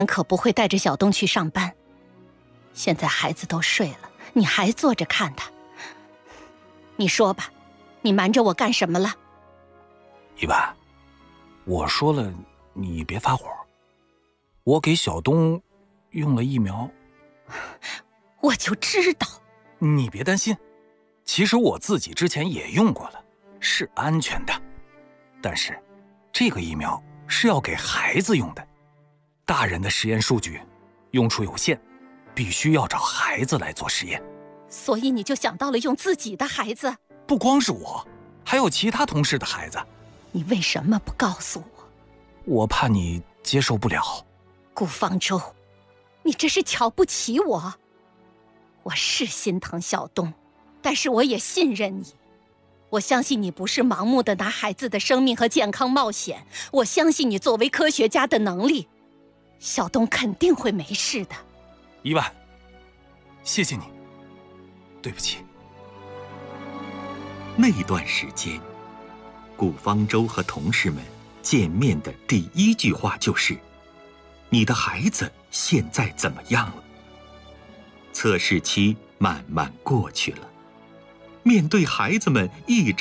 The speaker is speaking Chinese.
可不会带着小东去上班。现在孩子都睡了，你还坐着看他。你说吧，你瞒着我干什么了？ 一万，我说了你别发火。我给小东用了疫苗。 我就知道。 你别担心，其实我自己之前也用过了，是安全的。但是这个疫苗是要给孩子用的，大人的实验数据用处有限，必须要找孩子来做实验。 所以你就想到了用自己的孩子？ 不光是我，还有其他同事的孩子。 你为什么不告诉我？ 我怕你接受不了。 顾方舟，你这是瞧不起我。我是心疼小东，但是我也信任你。我相信你不是盲目的拿孩子的生命和健康冒险，我相信你作为科学家的能力。小东肯定会没事的。 一万，谢谢你。对不起。 那段时间，顾方舟和同事们见面的第一句话就是：“你的孩子现在怎么样了？”测试期慢慢过去了，面对孩子们一直